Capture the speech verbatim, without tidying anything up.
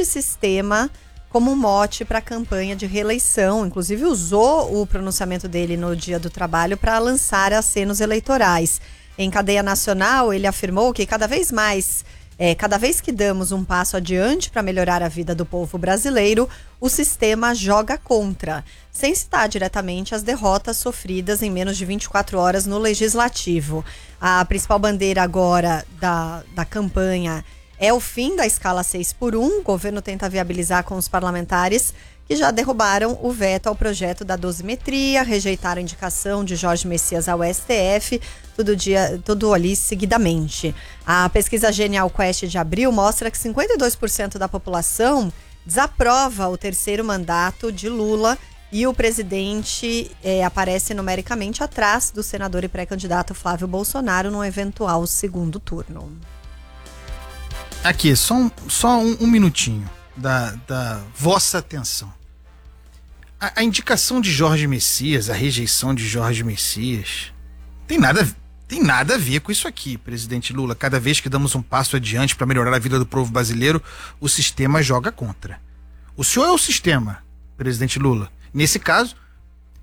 antissistema como mote para a campanha de reeleição. Inclusive usou o pronunciamento dele no Dia do Trabalho para lançar acenos eleitorais. Em cadeia nacional, ele afirmou que cada vez mais, é, cada vez que damos um passo adiante para melhorar a vida do povo brasileiro, o sistema joga contra, sem citar diretamente as derrotas sofridas em menos de vinte e quatro horas no Legislativo. A principal bandeira agora da, da campanha é o fim da escala seis por um. O governo tenta viabilizar com os parlamentares que já derrubaram o veto ao projeto da dosimetria, rejeitaram a indicação de Jorge Messias ao S T F, tudo, dia, tudo ali seguidamente. A pesquisa Genial Quest de abril mostra que cinquenta e dois por cento da população desaprova o terceiro mandato de Lula e o presidente eh, aparece numericamente atrás do senador e pré-candidato Flávio Bolsonaro num eventual segundo turno. Aqui, só um, só um, um minutinho da, da vossa atenção. A, a indicação de Jorge Messias, a rejeição de Jorge Messias, tem nada, tem nada a ver com isso aqui, presidente Lula. Cada vez que damos um passo adiante para melhorar a vida do povo brasileiro, o sistema joga contra. O senhor é o sistema, presidente Lula. Nesse caso,